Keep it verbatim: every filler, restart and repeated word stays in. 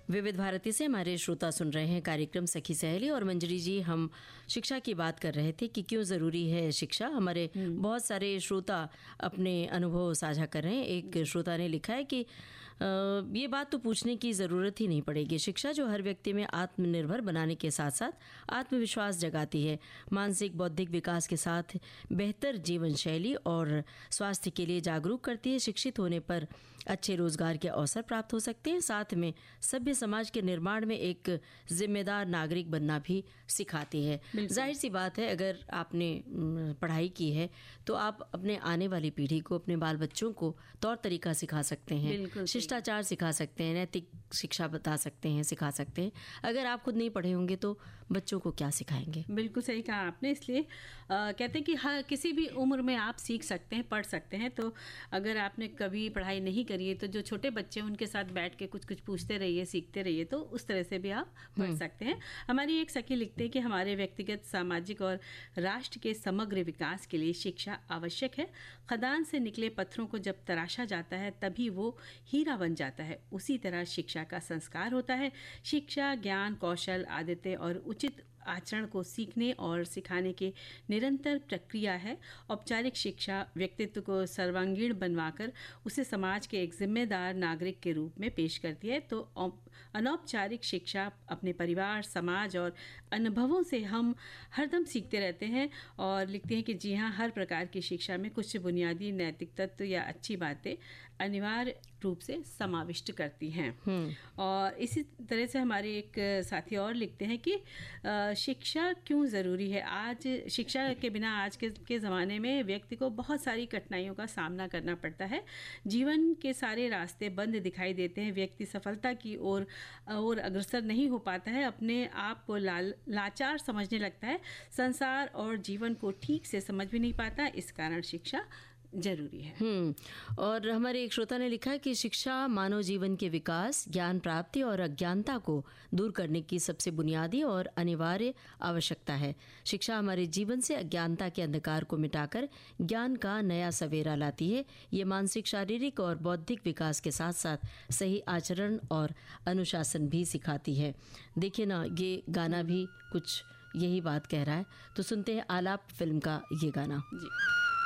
विविध भारती से हमारे श्रोता सुन रहे हैं कार्यक्रम सखी सहेली। और मंजरी जी, हम शिक्षा की बात कर रहे थे कि क्यों ज़रूरी है शिक्षा। हमारे बहुत सारे श्रोता अपने अनुभव साझा कर रहे हैं। एक श्रोता ने लिखा है कि आ, ये बात तो पूछने की ज़रूरत ही नहीं पड़ेगी। शिक्षा जो हर व्यक्ति में आत्मनिर्भर बनाने के साथ साथ आत्मविश्वास जगाती है, मानसिक बौद्धिक विकास के साथ बेहतर जीवन शैली और स्वास्थ्य के लिए जागरूक करती है। शिक्षित होने पर अच्छे रोजगार के अवसर प्राप्त हो सकते हैं, साथ में सभ्य समाज के निर्माण में एक जिम्मेदार नागरिक बनना भी सिखाती है। जाहिर सी बात है, अगर आपने पढ़ाई की है तो आप अपने आने वाली पीढ़ी को, अपने बाल बच्चों को तौर तरीका सिखा सकते हैं, शिष्टाचार सिखा सकते हैं, नैतिक शिक्षा बता सकते हैं, सिखा सकते हैं। अगर आप खुद नहीं पढ़े होंगे तो बच्चों को क्या सिखाएंगे? बिल्कुल सही कहा आपने। इसलिए आ, कहते हैं कि हर किसी भी उम्र में आप सीख सकते हैं, पढ़ सकते हैं। तो अगर आपने कभी पढ़ाई नहीं करी है तो जो छोटे बच्चे हैं उनके साथ बैठ के कुछ कुछ पूछते रहिए, सीखते रहिए, तो उस तरह से भी आप पढ़ सकते हैं। हमारी एक सखी लिखते हैं कि हमारे व्यक्तिगत, सामाजिक और राष्ट्र के समग्र विकास के लिए शिक्षा आवश्यक है। खदान से निकले पत्थरों को जब तराशा जाता है तभी वो हीरा बन जाता है। उसी तरह शिक्षा का संस्कार होता है। शिक्षा ज्ञान, कौशल, आदतें और उचित आचरण को सीखने और सिखाने की निरंतर प्रक्रिया है। औपचारिक शिक्षा व्यक्तित्व को सर्वांगीण बनवाकर उसे समाज के एक जिम्मेदार नागरिक के रूप में पेश करती है। तो अनौपचारिक शिक्षा अपने परिवार, समाज और अनुभवों से हम हरदम सीखते रहते हैं। और लिखते हैं कि जी हाँ, हर प्रकार की शिक्षा में कुछ बुनियादी नैतिक तत्व या अच्छी बातें अनिवार्य रूप से समाविष्ट करती हैं। और इसी तरह से हमारे एक साथी और लिखते हैं कि शिक्षा क्यों ज़रूरी है। आज शिक्षा के बिना आज के के ज़माने में व्यक्ति को बहुत सारी कठिनाइयों का सामना करना पड़ता है। जीवन के सारे रास्ते बंद दिखाई देते हैं। व्यक्ति सफलता की ओर और अग्रसर नहीं हो पाता है। अपने आप को लाल लाचार समझने लगता है। संसार और जीवन को ठीक से समझ भी नहीं पाता। इस कारण शिक्षा जरूरी है। हम्म और हमारे एक श्रोता ने लिखा है कि शिक्षा मानव जीवन के विकास, ज्ञान प्राप्ति और अज्ञानता को दूर करने की सबसे बुनियादी और अनिवार्य आवश्यकता है। शिक्षा हमारे जीवन से अज्ञानता के अंधकार को मिटाकर ज्ञान का नया सवेरा लाती है। ये मानसिक, शारीरिक और बौद्धिक विकास के साथ साथ सही आचरण और अनुशासन भी सिखाती है। देखिए ना, ये गाना भी कुछ यही बात कह रहा है। तो सुनते हैं आलाप फिल्म का ये गाना। जी।